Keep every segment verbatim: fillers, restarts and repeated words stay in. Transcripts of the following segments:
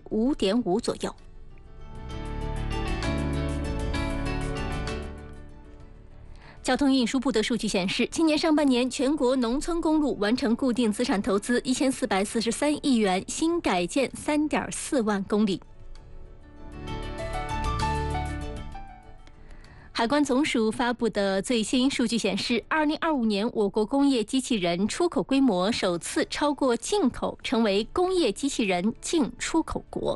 五点五左右。交通运输部的数据显示，今年上半年全国农村公路完成固定资产投资一千四百四十三亿元，新改建三点四万公里。海关总署发布的最新数据显示，二零二五年我国工业机器人出口规模首次超过进口，成为工业机器人净出口国。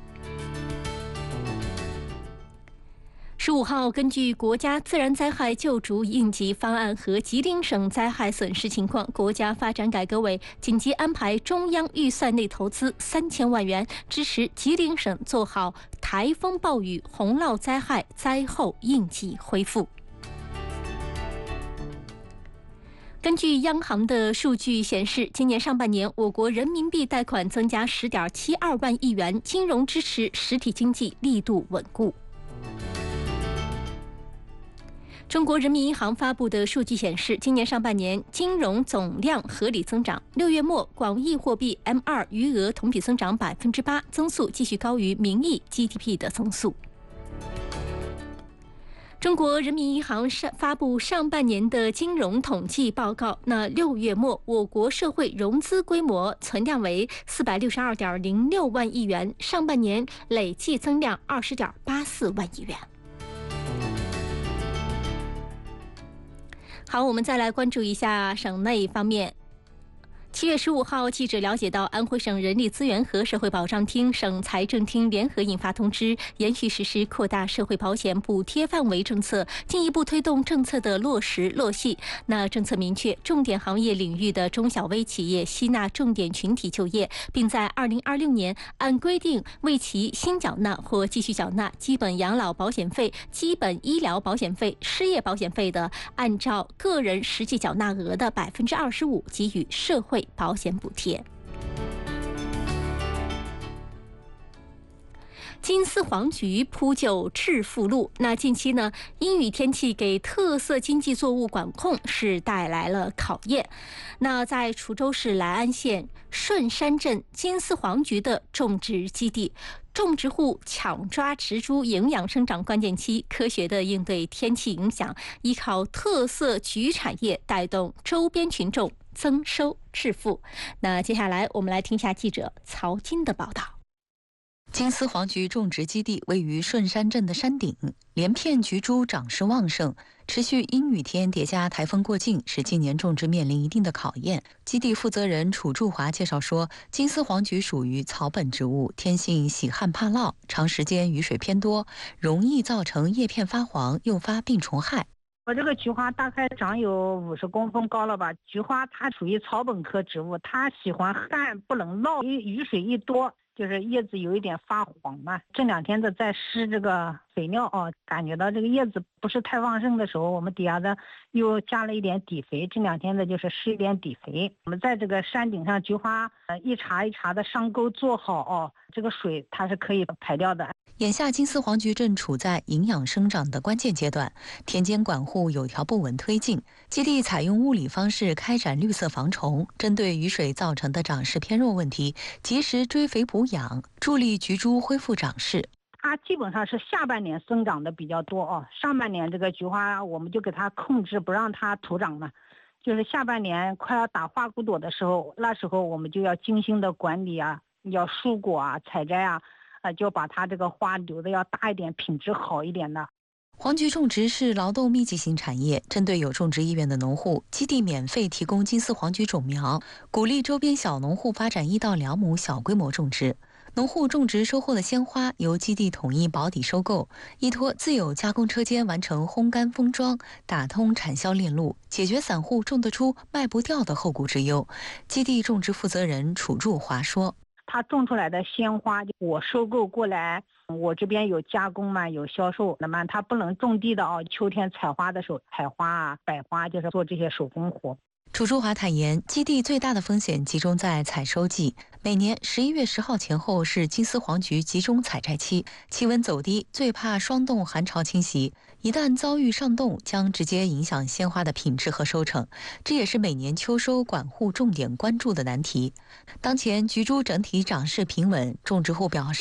十五号，根据国家自然灾害救助应急方案和吉林省灾害损失情况，国家发展改革委紧急安排中央预算内投资三千万元，支持吉林省做好台风、暴雨、洪涝灾害灾后应急恢复。根据央行的数据显示，今年上半年我国人民币贷款增加十点七二万亿元，金融支持实体经济力度稳固。中国人民银行发布的数据显示，今年上半年金融总量合理增长。六月末，广义货币 M 二 余额同比增长百分之八，增速继续高于名义 G D P 的增速。中国人民银行上发布上半年的金融统计报告。那六月末，我国社会融资规模存量为四百六十二点零六万亿元，上半年累计增量二十点八四万亿元。好，我们再来关注一下省内方面。七月十五号，记者了解到，安徽省人力资源和社会保障厅、省财政厅联合印发通知，延续实施扩大社会保险补贴范围政策，进一步推动政策的落实落细。那政策明确，重点行业领域的中小微企业吸纳重点群体就业，并在二零二六年按规定为其新缴纳或继续缴纳基本养老保险费、基本医疗保险费、失业保险费的，按照个人实际缴纳额的百分之二十五给予社会保险补贴。金丝黄菊铺就致富路。那近期呢，阴雨天气给特色经济作物管控是带来了考验。那在滁州市来安县顺山镇金丝黄菊的种植基地，种植户抢抓植株营养生长关键期，科学的应对天气影响，依靠特色菊产业带动周边群众增收致富。那接下来我们来听一下记者曹金的报道。 金丝黄菊种植基地位于顺山镇的山顶，连片菊株长势旺盛。持续阴雨天叠加台风过境，使今年种植面临一定的考验。基地负责人楚祝华介绍说，金丝黄菊属于草本植物，天性喜旱怕涝，长时间雨水偏多，容易造成叶片发黄，诱发病虫害。 我这个菊花大概长有五十公分高了吧。菊花它属于草本科植物，它喜欢旱不能涝，雨水一多就是叶子有一点发黄嘛。这两天的在施这个肥料啊，感觉到这个叶子不是太旺盛的时候，我们底下的又加了一点底肥。这两天的就是施一点底肥。我们在这个山顶上菊花呃一茬一茬的上沟做好哦，这个水它是可以排掉的。 眼下金丝黄菊正处在营养生长的关键阶段，田间管护有条不紊推进。基地采用物理方式开展绿色防虫，针对雨水造成的长势偏弱问题，及时追肥补养，助力菊株恢复长势。 它基本上是下半年生长的比较多哦，上半年这个菊花我们就给它控制不让它徒长嘛，就是下半年快要打花骨朵的时候，那时候我们就要精心的管理啊，要疏果啊、采摘啊，呃，就把它这个花留的要大一点，品质好一点的。 黄菊种植是劳动密集型产业，针对有种植意愿的农户，基地免费提供金丝黄菊种苗，鼓励周边小农户发展一到两亩小规模种植。农户种植收获的鲜花由基地统一保底收购，依托自有加工车间完成烘干封装，打通产销链路，解决散户种得出卖不掉的后顾之忧。基地种植负责人楚祝华说， 他种出来的鲜花我收购过来，我这边有加工嘛，有销售。那么他不能种地的啊，秋天采花的时候采花啊、摆花，就是做这些手工活。 楚祝华坦言，基地最大的风险集中在采收季，每年十一月十号前后是金丝黄菊集中采摘期，气温走低，最怕霜冻寒潮侵袭，一旦遭遇上冻，将直接影响鲜花的品质和收成，这也是每年秋收管护重点关注的难题。当前菊株整体长势平稳，种植户表示